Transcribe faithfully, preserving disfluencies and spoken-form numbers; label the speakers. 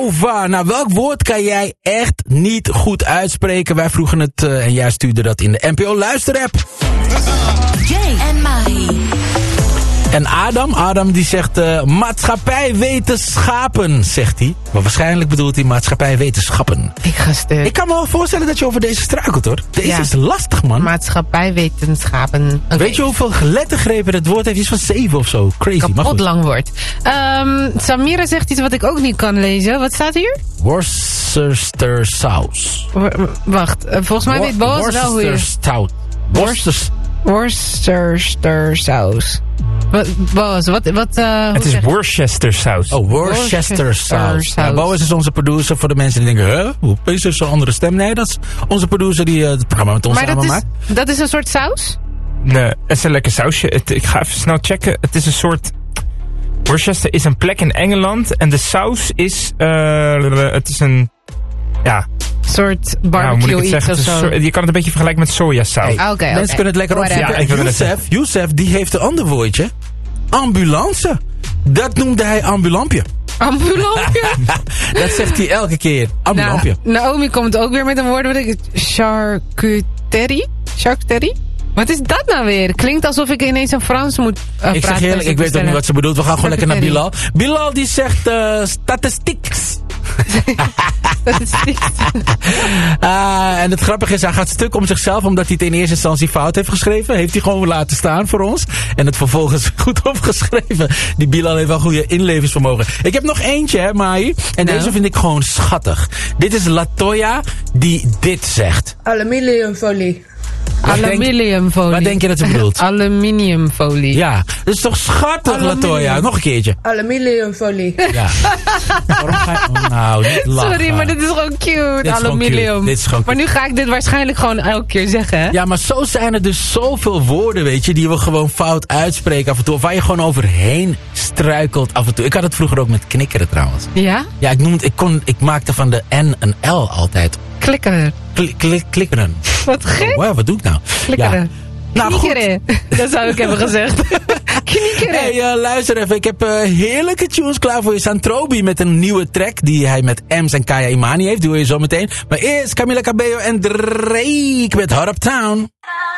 Speaker 1: Nova. Nou, welk woord kan jij echt niet goed uitspreken? Wij vroegen het uh, en jij stuurde dat in de N P O Luisterapp.
Speaker 2: Jay en Marie.
Speaker 1: En Adam, Adam die zegt uh, maatschappijwetenschappen, zegt hij. Maar waarschijnlijk bedoelt hij maatschappijwetenschappen.
Speaker 3: Ik ga stuk.
Speaker 1: Ik kan me wel voorstellen dat je over deze struikelt, hoor. Deze ja. is lastig, man.
Speaker 3: Maatschappijwetenschappen. Okay.
Speaker 1: Weet je hoeveel lettergrepen het woord heeft? Iets van zeven of zo. Crazy,
Speaker 3: kapot
Speaker 1: maar goed.
Speaker 3: lang woord. Um, Samira zegt iets wat ik ook niet kan lezen. Wat staat hier?
Speaker 1: Worcester saus.
Speaker 3: Wacht, uh, volgens mij Wor- weet Boas wel hoe je...
Speaker 1: Stout. Worcester
Speaker 3: Worcester saus. Wat, Boas, wat... wat uh,
Speaker 4: het is Worcester saus.
Speaker 1: Oh, Worcester saus. Ja, Boas is onze producer voor de mensen die denken... Huh, hoe is er zo'n andere stem? Nee, dat is onze producer die uh, het programma met ons
Speaker 3: maar
Speaker 1: samen
Speaker 3: dat
Speaker 1: maakt.
Speaker 3: Is, dat is een soort saus?
Speaker 4: Nee, het is een lekker sausje. Het, ik ga even snel checken. Het is een soort... Worcester is een plek in Engeland. En de saus is... Uh, het is een... Ja...
Speaker 3: soort barbecue
Speaker 4: ja, iets of zo. Soort, je kan het een beetje vergelijken met sojasaus.
Speaker 1: Hey, okay, mensen okay. kunnen het lekker opzoeken. Ja, Youssef, Youssef, die heeft een ander woordje. Ambulance. Dat noemde hij ambulampje.
Speaker 3: Ambulampje?
Speaker 1: Dat zegt hij elke keer. Ambulampje.
Speaker 3: Nou, Naomi komt ook weer met een woord. Wat ik charcuterie? Charcuterie? Wat is dat nou weer? Klinkt alsof ik ineens een Frans moet uh, praten.
Speaker 1: Ik zeg eerlijk, ik weet ook niet wat ze bedoelt. We gaan gewoon lekker naar Bilal. Bilal die zegt uh, statistics.
Speaker 3: Statistics.
Speaker 1: uh, en het grappige is, hij gaat stuk om zichzelf, omdat hij het in eerste instantie fout heeft geschreven. Heeft hij gewoon laten staan voor ons. En het vervolgens goed opgeschreven. Die Bilal heeft wel goede inlevingsvermogen. Ik heb nog eentje, hè, Mai. En nou. Deze vind ik gewoon schattig. Dit is Latoya die dit zegt.
Speaker 5: Aluminiumfolie.
Speaker 3: Aluminiumfolie.
Speaker 1: Wat denk je dat ze bedoelt?
Speaker 3: Aluminiumfolie.
Speaker 1: Ja, dat is toch schattig, Aluminium. Latoya. Nog een keertje.
Speaker 5: Aluminiumfolie.
Speaker 1: Ja. Waarom ga je... Oh, nou, niet lachen.
Speaker 3: Sorry, maar dit is gewoon cute.
Speaker 1: Dit
Speaker 3: Aluminium.
Speaker 1: Dit is gewoon
Speaker 3: maar nu ga ik dit waarschijnlijk gewoon elke keer zeggen, hè?
Speaker 1: Ja, maar zo zijn er dus zoveel woorden, weet je, die we gewoon fout uitspreken af en toe. Of waar je gewoon overheen struikelt af en toe. Ik had het vroeger ook met knikkeren trouwens.
Speaker 3: Ja?
Speaker 1: Ja, ik noem het, ik, kon, ik maakte van de N een L altijd.
Speaker 3: Klikkeren.
Speaker 1: Klik, klik, klikkeren.
Speaker 3: Wat gek.
Speaker 1: Oh, wow, wat doe ik nou?
Speaker 3: Klikkeren. Ja. Nou, knikkeren. Dat zou ik hebben gezegd. Knikkeren.
Speaker 1: Hey, uh, luister even. Ik heb uh, heerlijke tunes klaar voor je. Santrobi met een nieuwe track die hij met Ems en Kaya Imani heeft. Die hoor je zo meteen. Maar eerst Camila Cabello en Drake met Hot Up Town.